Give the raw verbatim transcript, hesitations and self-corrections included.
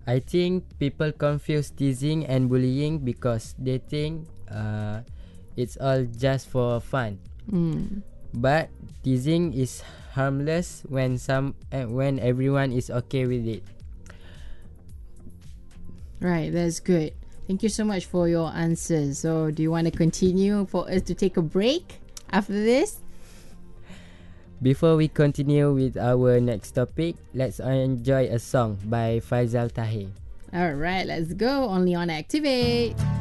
I think people confuse teasing and bullying because they think uh, it's all just for fun. Mm. But teasing is harmless when some uh, when everyone is okay with it. Right, that's good. Thank you so much for your answers. So, do you want to continue for us to take a break after this? Before we continue with our next topic, let's enjoy a song by Faizal Tahir. All right, let's go. Only on Activate.